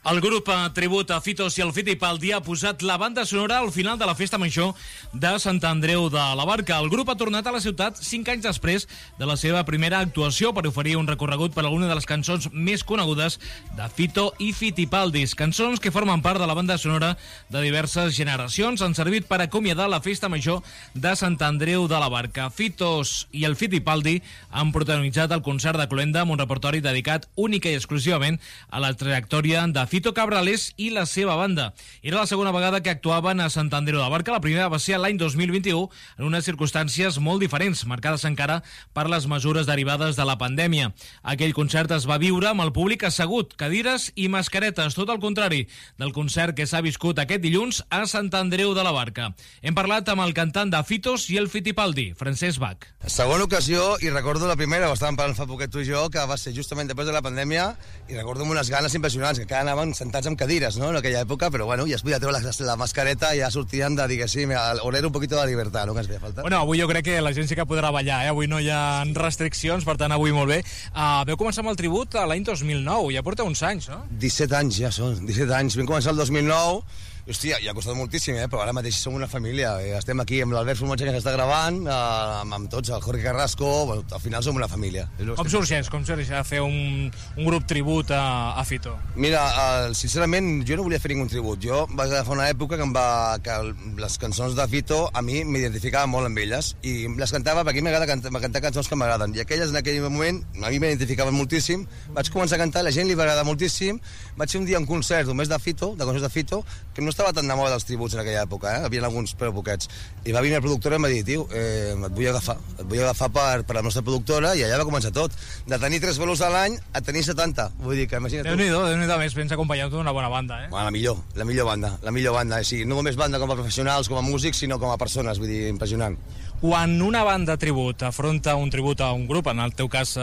El grup tribut a Fitos i el Fittipaldi ha posat la banda sonora al final de la festa major de Sant Andreu de la Barca. El grup ha tornat a la ciutat 5 anys després de la seva primera actuació per oferir un recorregut per alguna de les cançons més conegudes de Fito i Fittipaldi. Cançons que formen part de la banda sonora de diverses generacions han servit per acomiadar la festa major de Sant Andreu de la Barca. Fitos i el Fittipaldi han protagonitzat el concert de Cloenda amb un repertori dedicat única i exclusivament a la trajectòria de Fito Cabrales i la seva banda. Era la segona vegada que actuaven a Sant Andreu de la Barca. La primera va ser l'any 2021 en unes circumstàncies molt diferents, marcades encara per les mesures derivades de la pandèmia. Aquell concert es va viure amb el públic assegut, cadires i mascaretes, tot el contrari del concert que s'ha viscut aquest dilluns a Sant Andreu de la Barca. Hem parlat amb el cantant de Fitos i el Fittipaldi, Francesc Bach. Segona ocasió, i recordo la primera, ho estàvem parlant fa poquet tu i jo, que va ser justament després de la pandèmia, i recordo amb unes ganes impressionants, que cada anaven sentats amb cadires, no?, en aquella època, però bueno, ja es podia treure la mascareta i ja sortien de, diguéssim, oler un poquito de libertad, no?, que ens feia falta. Bueno, avui jo crec que la gent sí que podrà ballar, avui no hi ha restriccions, per tant, avui molt bé. Veu començar amb el tribut l'any 2009, ja porta uns anys, no? 17 anys ja són, 17 anys. Vam començar el 2009, hòstia, ja ha costat moltíssim, però ara mateix som una família. Estem aquí amb l'Albert Formatge, que s'està gravant, amb tots, el Jorge Carrasco, bueno, al final som una família. Com sorgeix a fer un grup tribut a Fito? Mira, sincerament, jo no volia fer ningun tribut. Jo vaig agafar una època que les cançons de Fito a mi m'identificava molt amb elles, i les cantava perquè a mi m'agrada cantar cançons que m'agraden, i aquelles en aquell moment a mi m'identificaven moltíssim. Vaig començar a cantar, la gent li va agradar moltíssim. Vaig fer un dia un concert només de Fito, de cançons de Fito, que no estava tan de moda dels tributs en aquella època, havien alguns però poquets, i va venir el productor i em va dir, tio, et vull agafar per la nostra productora, i allà va començar tot, de tenir 3 bolos a l'any a tenir 70, vull dir que imagina't tu. Déu-n'hi-do, més ben acompanyat d'una bona banda, Bueno, la millor banda, sí, no només banda com a professionals, com a músics, sinó com a persones, vull dir, impressionant. Quan una banda tribut afronta un tribut a un grup, en el teu cas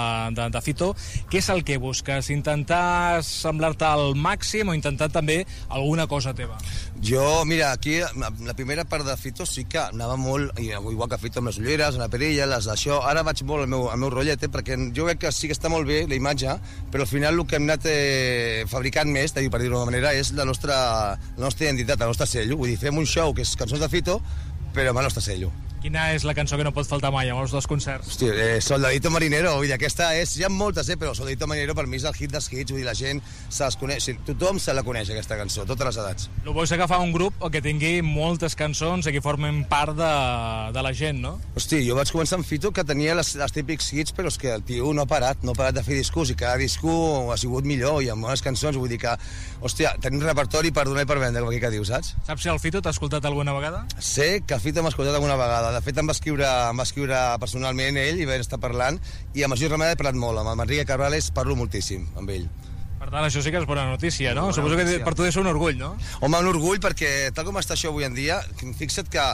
de Fito, què és el que busques? Intentar semblar-te al màxim o intentar també alguna cosa teva? Jo, mira, aquí la primera part de Fito sí que anava molt, igual que Fito amb les ulleres, amb la perilla, les d'això. Ara vaig molt al meu rotllet, perquè jo crec que sí que està molt bé la imatge, però al final el que hem anat fabricant més, per dir-ho d'una manera, és la nostra identitat, el nostre sello. Vull dir, fem un show que és cançons de Fito, però amb el nostre sello. Quina és la cançó que no pot faltar mai amb els dos concerts? Hòstia, Soldadito Marinero, vull dir, aquesta és... Hi ha moltes, però Soldadito Marinero per mi és el hit dels hits, vull dir, la gent se les coneix, tothom se la coneix, aquesta cançó, totes les edats. El bo és agafar un grup que tingui moltes cançons i que formen part de la gent, no? Hosti, jo vaig començar amb Fito, que tenia els típics hits, però és que el tio no ha parat de fer discos, i cada disco ha sigut millor, i amb bones cançons, vull dir que, hòstia, tenim un repertori per donar i per vendre, com aquí que dius, saps? Saps si el Fito t'ha escoltat alguna vegada? Sé que el Fito m'ha escoltat alguna vegada. De fet, em va escriure personalment ell, i vam estar parlant, i amb el Gil Remeda he parlat molt, amb el Enrique Cabrales parlo moltíssim amb ell. Per tant, això sí que és bona notícia, no? Suposo que per tu deu ser un orgull, no? Home, un orgull, perquè tal com està això avui en dia, fixa't que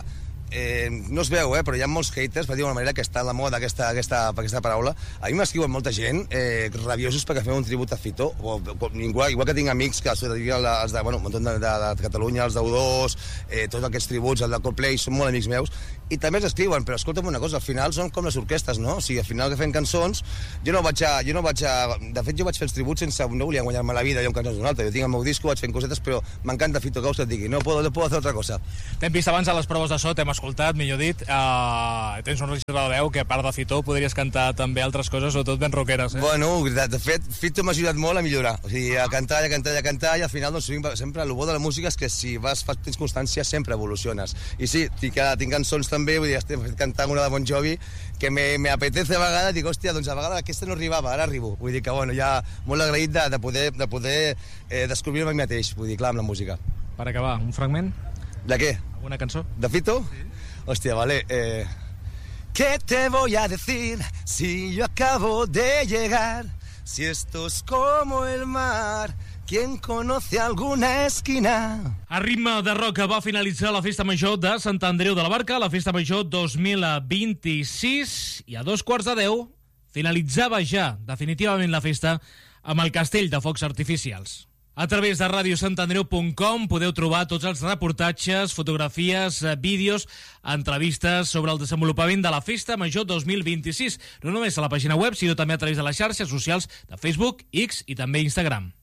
no es veu, però hi ha molts haters, per dir d'una manera, que està a la moda aquesta paraula. A mi m'escriuen molta gent rabiosos perquè fem un tribut a Fito, igual que tinc amics que els de, bueno, un munt de Catalunya, els d'U2, tots aquests tributs, el de Coldplay, són molt amics meus, i també els escriuen, però escolta'm una cosa, al final són com les orquestres, no? O sigui, al final que fem cançons, de fet jo vaig fer els tributs sense, no volia guanyar-me la vida jo amb cançons d'un altre, jo tinc el meu disco, vaig fent cosetes, però m'encanta Fito, que us et digui, no puedo hacer otra cosa. T'hem vist abans a les proves de so, t'hem escoltat, millor dit, tens un registre de veu que a part de Fito podries cantar també altres coses, sobretot ben rockeres, Bueno, de fet, Fito m'ha ajudat molt a millorar, o sigui, a cantar, i al final, doncs, sempre el bo de la música és que si tens constància sempre evoluciones. I sí, tinc cançons també, vull dir, estem cantant una de Bon Jovi que me apetece a vegades, dic, hòstia, doncs a vegades aquesta no arribava, ara arribo. Vull dir que, bueno, ja molt agraït de poder descobrir-me a mi mateix, vull dir, clar, amb la música. Per acabar, un fragment? ¿De qué? ¿Alguna cançó? ¿De Fito? Sí. Hostia, vale. ¿Qué te voy a decir si yo acabo de llegar? Si esto es como el mar, ¿quién conoce alguna esquina? A ritme de rock va finalitzar la festa major de Sant Andreu de la Barca, la festa major 2026, i a 9:15 finalitzava ja definitivament la festa amb el castell de focs artificials. A través de radiosantandreu.com podeu trobar tots els reportatges, fotografies, vídeos, entrevistes sobre el desenvolupament de la Festa Major 2026. No només a la pàgina web, sinó també a través de les xarxes socials de Facebook, X i també Instagram.